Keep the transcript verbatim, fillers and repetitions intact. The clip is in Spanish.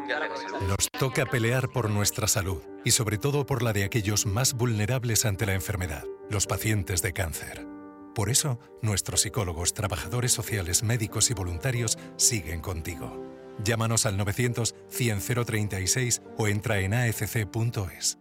Nos toca pelear por nuestra salud y sobre todo por la de aquellos más vulnerables ante la enfermedad, los pacientes de cáncer. Por eso, nuestros psicólogos, trabajadores sociales, médicos y voluntarios siguen contigo. Llámanos al novecientos, cien, cero treinta y seis o entra en a f c punto es.